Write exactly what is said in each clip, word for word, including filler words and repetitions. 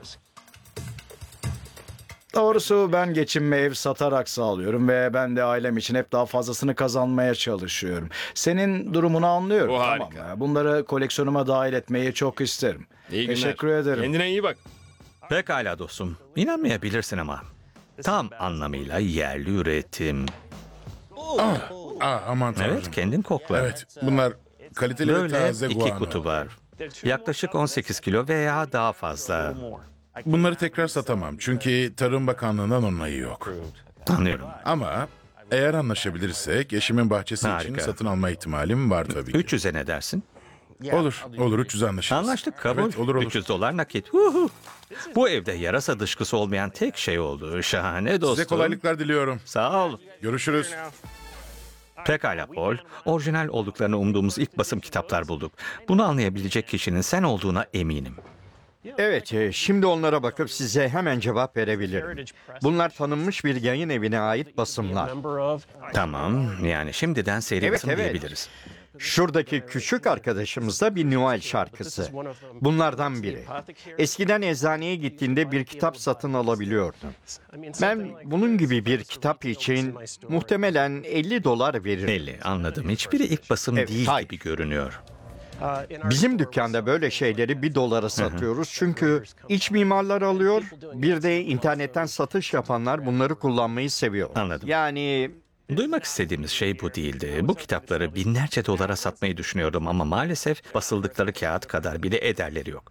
Doğrusu ben geçimimi ev satarak sağlıyorum ve ben de ailem için hep daha fazlasını kazanmaya çalışıyorum. Senin durumunu anlıyorum. Bu Tamam harika. mı? Bunları koleksiyonuma dahil etmeyi çok isterim. İyi günler. Teşekkür ederim. Kendine iyi bak. Pekala dostum. İnanmayabilirsin ama. Tam anlamıyla yerli üretim. Aa, aman tanrım. Evet, kendin kokla. Evet, bunlar kaliteli ve Böyle taze iki guano. kutu var. Yaklaşık on sekiz kilo veya daha fazla. Bunları tekrar satamam çünkü Tarım Bakanlığı'ndan onayı yok. Anlıyorum. Ama eğer anlaşabilirsek eşimin bahçesi için Harika. satın alma ihtimalim var tabii ki. üç yüze ne dersin? Olur, olur üç yüz anlaşırız. Anlaştık, kabul. Evet, olur olur. üç yüz dolar nakit. Huhu. Bu evde yarasa dışkısı olmayan tek şey oldu. Şahane dostum. Size kolaylıklar diliyorum. Sağ ol. Görüşürüz. Pekala Paul. Orijinal olduklarını umduğumuz ilk basım kitaplar bulduk. Bunu anlayabilecek kişinin sen olduğuna eminim. Evet, e, şimdi onlara bakıp size hemen cevap verebilirim. Bunlar tanınmış bir yayın evine ait basımlar. Tamam, yani şimdiden seri Evet, basım evet. diyebiliriz. Şuradaki küçük arkadaşımız da bir Noel şarkısı. Bunlardan biri. Eskiden eczaneye gittiğinde bir kitap satın alabiliyordun. Ben bunun gibi bir kitap için muhtemelen elli dolar veririm. Belli, anladım. Hiçbiri ilk basım Evet, değil hayır. gibi görünüyor. Bizim dükkanda böyle şeyleri bir dolara satıyoruz çünkü iç mimarlar alıyor, bir de internetten satış yapanlar bunları kullanmayı seviyor. Anladım. Yani Duymak istediğimiz şey bu değildi. Bu kitapları binlerce dolara satmayı düşünüyordum ama maalesef basıldıkları kağıt kadar bile ederleri yok.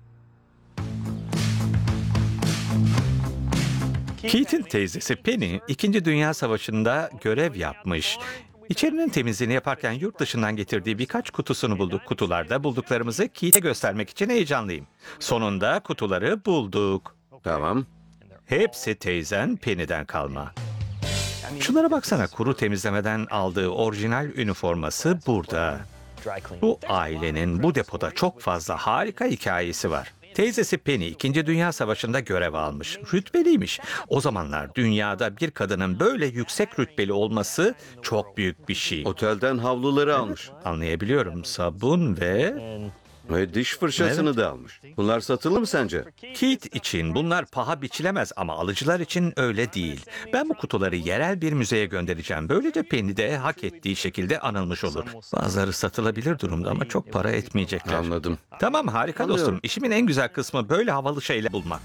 Keith'in teyzesi Penny, İkinci Dünya Savaşı'nda görev yapmış. İçerinin temizliğini yaparken yurt dışından getirdiği birkaç kutusunu bulduk. Kutularda bulduklarımızı Keith'e göstermek için heyecanlıyım. Sonunda kutuları bulduk. Tamam. Hepsi teyzen Penny'den kalma. Şunlara baksana, kuru temizlemeden aldığı orijinal üniforması burada. Bu ailenin bu depoda çok fazla harika hikayesi var. Teyzesi Penny İkinci Dünya Savaşı'nda görev almış. Rütbeliymiş. O zamanlar dünyada bir kadının böyle yüksek rütbeli olması çok büyük bir şey. Otelden havluları almış. Anlayabiliyorum. Sabun ve Ve diş fırçasını da almış. Bunlar satılır mı sence? Keith için bunlar paha biçilemez ama alıcılar için öyle değil. Ben bu kutuları yerel bir müzeye göndereceğim. Böylece Penny de hak ettiği şekilde anılmış olur. Bazıları satılabilir durumda ama çok para etmeyecekler. Anladım. Tamam, harika Anlıyorum. dostum. İşimin en güzel kısmı böyle havalı şeyler bulmak.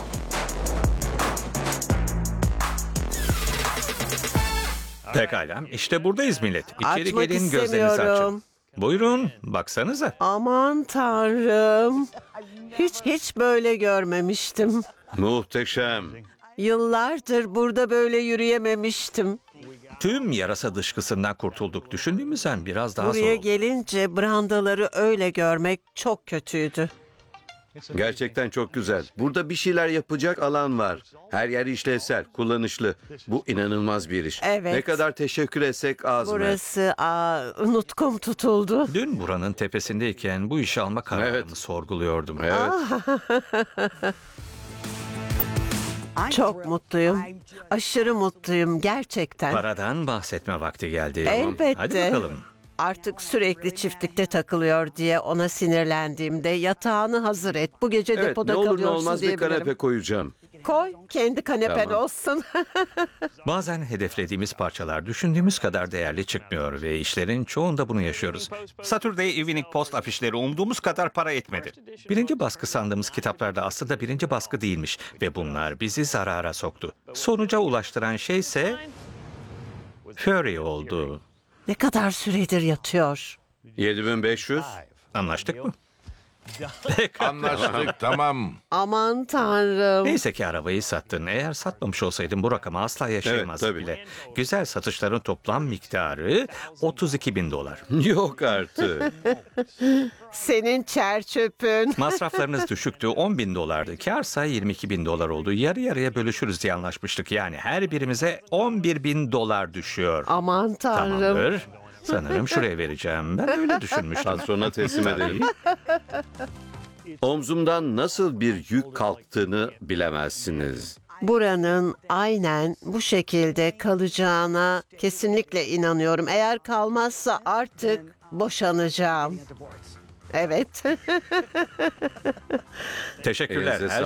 Pekala, işte buradayız millet. İçeri Açmak gelin, gözlerinizi açın. istemiyorum. Buyurun, baksanıza. Aman tanrım. Hiç hiç böyle görmemiştim. Muhteşem. Yıllardır burada böyle yürüyememiştim. Tüm yarasa dışkısından kurtulduk. Düşündüğümüzden biraz daha zor Buraya oldu. gelince brandaları öyle görmek çok kötüydü. Gerçekten çok güzel. Burada bir şeyler yapacak alan var. Her yer işlevsel, kullanışlı. Bu inanılmaz bir iş. Evet. Ne kadar teşekkür etsek az mı? Burası aa, nutkum tutuldu. Dün buranın tepesindeyken bu işi alma kararımı Evet. sorguluyordum. Evet. Çok mutluyum. Aşırı mutluyum gerçekten. Paradan bahsetme vakti geldi. Elbette. Hadi bakalım. Artık sürekli çiftlikte takılıyor diye ona sinirlendiğimde yatağını hazır et. Bu gece Evet, depoda ne olur ne kalıyorsun olmaz bir diyebilirim. kanepe koyacağım. Koy, kendi kanepen Tamam. olsun. Bazen hedeflediğimiz parçalar düşündüğümüz kadar değerli çıkmıyor ve işlerin çoğunda bunu yaşıyoruz. Saturday Evening Post afişleri umduğumuz kadar para etmedi. Birinci baskı sandığımız kitaplarda aslında birinci baskı değilmiş ve bunlar bizi zarara soktu. Sonuca ulaştıran şey ise Fury oldu. Ne kadar süredir yatıyor? yedi bin beş yüz. Anlaştık mı? Anlaştık, tamam. Aman tanrım. Neyse ki arabayı sattın. Eğer satmamış olsaydın bu rakama asla yaşayamazdık Evet, tabii. bile. Güzel satışların toplam miktarı otuz iki bin dolar. Yok artık. Senin çer çöpün. Masraflarınız düşüktü, on bin dolardı. Kârsa yirmi iki bin dolar oldu. Yarı yarıya bölüşürüz diye anlaşmıştık. Yani her birimize on bir bin dolar düşüyor. Aman tanrım. Tamamdır. Sanırım şuraya vereceğim. Ben öyle düşünmüştüm. Patrona teslim edelim. Omzumdan nasıl bir yük kalktığını bilemezsiniz. Buranın aynen bu şekilde kalacağına kesinlikle inanıyorum. Eğer kalmazsa artık boşanacağım. Evet. Teşekkürler. Elinize Her